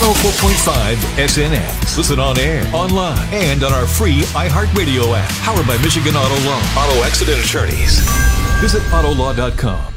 104.5 SNX. Listen on air, online, and on our free iHeartRadio app. Powered by Michigan Auto Loan. Auto Accident Attorneys. Visit Autolaw.com.